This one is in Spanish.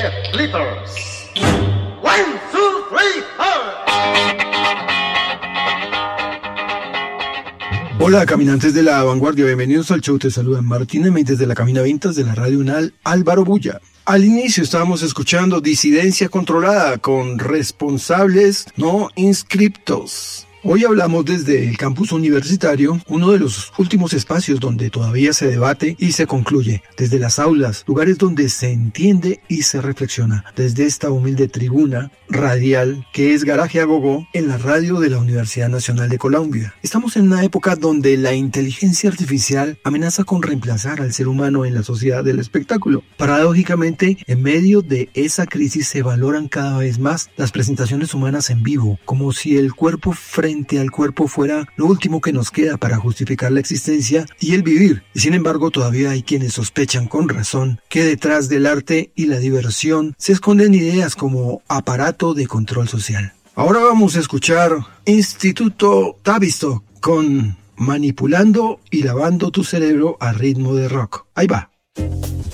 Clippers. 1, 2, 3, 4. Hola, caminantes de la vanguardia, bienvenidos al show. Te saludan Martín Emey desde la cabina Vintas de la Radio UNAL Álvaro Bulla. Al inicio estábamos escuchando Disidencia Controlada con responsables no inscriptos. Hoy hablamos desde el campus universitario, uno de los últimos espacios donde todavía se debate y se concluye, desde las aulas, lugares donde se entiende y se reflexiona, desde esta humilde tribuna radial que es Garaje a Gogo en la radio de la Universidad Nacional de Colombia. Estamos en una época donde la inteligencia artificial amenaza con reemplazar al ser humano en la sociedad del espectáculo. Paradójicamente, en medio de esa crisis se valoran cada vez más las presentaciones humanas en vivo, como si el cuerpo frente al cuerpo fuera lo último que nos queda para justificar la existencia y el vivir. Y sin embargo, todavía hay quienes sospechan con razón que detrás del arte y la diversión se esconden ideas como aparato de control social. Ahora vamos a escuchar Instituto Tavistock con Manipulando y lavando tu cerebro a ritmo de rock. Ahí va.